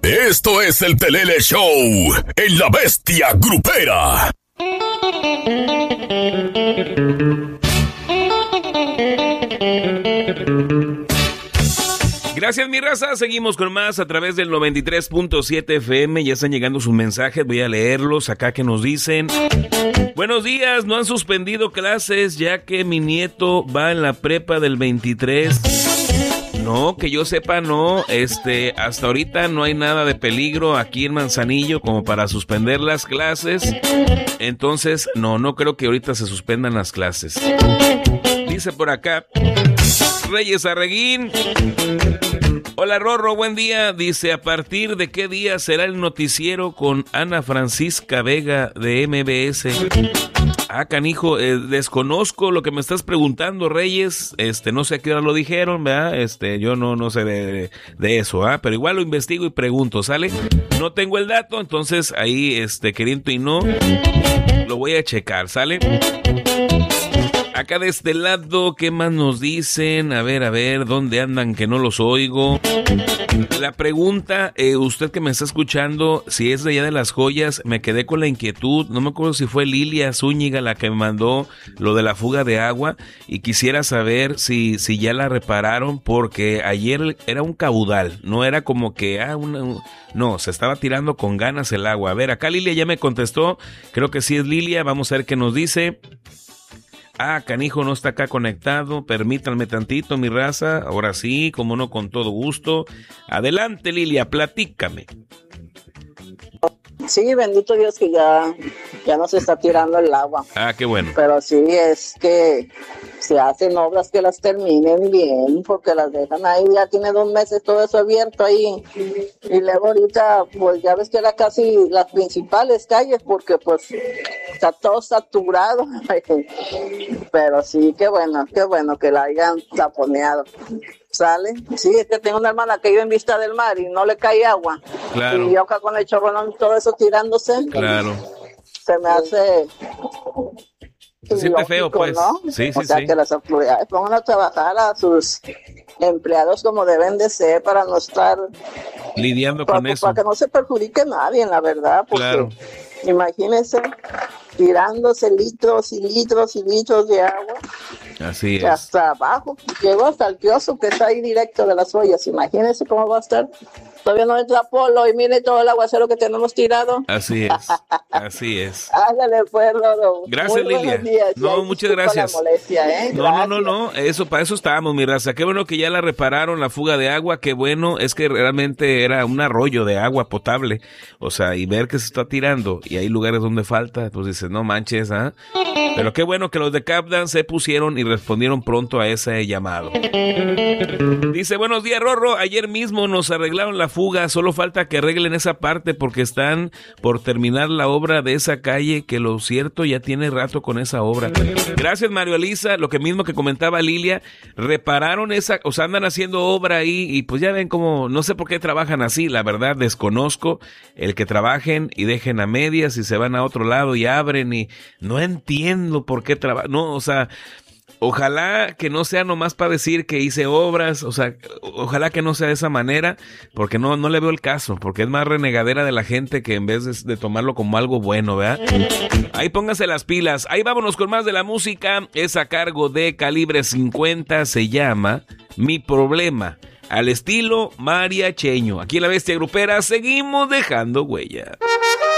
Esto es el Pelele Show en La Bestia Grupera. Gracias, mi raza. Seguimos con más a través del 93.7 FM. Ya están llegando sus mensajes. Voy a leerlos acá que nos dicen. Buenos días. No han suspendido clases ya que mi nieto va en la prepa del 23. No, que yo sepa, no. Hasta ahorita no hay nada de peligro aquí en Manzanillo como para suspender las clases. Entonces, no creo que ahorita se suspendan las clases. Dice por acá Reyes Arreguín. Hola Rorro, buen día. Dice, ¿a partir de qué día será el noticiero con Ana Francisca Vega de MBS? Ah, canijo, desconozco lo que me estás preguntando, Reyes. No sé a qué hora lo dijeron, ¿verdad? Yo no sé de eso, pero igual lo investigo y pregunto, ¿sale? No tengo el dato, entonces ahí, queriendo y no, lo voy a checar, ¿sale? Acá de este lado, ¿qué más nos dicen? A ver, ¿dónde andan que no los oigo? La pregunta, usted que me está escuchando, si es de allá de Las Joyas, me quedé con la inquietud, no me acuerdo si fue Lilia Zúñiga la que me mandó lo de la fuga de agua, y quisiera saber si ya la repararon, porque ayer era un caudal, no era como que, no, se estaba tirando con ganas el agua. A ver, acá Lilia ya me contestó, creo que sí es Lilia, vamos a ver qué nos dice. Canijo no está acá conectado, permítanme tantito, mi raza, ahora sí, como no, con todo gusto. Adelante, Lilia, platícame. Sí, bendito Dios que ya no se está tirando el agua. Qué bueno. Pero sí, es que se hacen obras que las terminen bien, porque las dejan ahí, ya tiene 2 meses todo eso abierto ahí. Y luego ahorita, pues ya ves que era casi las principales calles, porque pues está todo saturado. Pero sí, qué bueno que la hayan taponeado. ¿Sale? Sí, es que tengo una hermana que vive en Vista del Mar y no le cae agua. Claro. Y yo acá con el chorrón y todo eso tirándose. Claro. Se me hace... Se siente feo, pues. ¿No? Sí. O sea, que las autoridades pongan a trabajar a sus empleados como deben de ser para no estar... lidiando con eso. Para que no se perjudique nadie, la verdad. Porque claro. Imagínense tirándose litros y litros y litros de agua. Así es. Hasta abajo, llegó hasta el kiosco que está ahí directo de Las Ollas. Imagínense cómo va a estar. Todavía no entra Polo y mire todo el aguacero que tenemos tirado. Así es. Ándale pues, Rodo. Gracias, Lilia. No, muchas gracias. La molestia, ¿eh? No. Para eso estábamos, mi raza. Qué bueno que ya la repararon, la fuga de agua. Qué bueno, es que realmente era un arroyo de agua potable. O sea, y ver que se está tirando y hay lugares donde falta, pues dices, no manches, Pero qué bueno que los de Capdan se pusieron y respondieron pronto a ese llamado. Dice, buenos días, Rorro. Ayer mismo nos arreglaron la fuga, solo falta que arreglen esa parte porque están por terminar la obra de esa calle, que lo cierto ya tiene rato con esa obra. Gracias, Mario Elisa. Lo que mismo que comentaba Lilia, repararon esa, o sea, andan haciendo obra ahí y pues ya ven como, no sé por qué trabajan así, la verdad desconozco el que trabajen y dejen a medias y se van a otro lado y abren y no entiendo por qué trabajan, no, o sea, ojalá que no sea nomás para decir que hice obras, o sea, ojalá que no sea de esa manera, porque no le veo el caso, porque es más renegadera de la gente que en vez de tomarlo como algo bueno, ¿verdad? Ahí pónganse las pilas. Ahí vámonos con más de la música. Es a cargo de Calibre 50, se llama Mi Problema, al estilo mariacheño. Aquí en La Bestia Grupera seguimos dejando huella.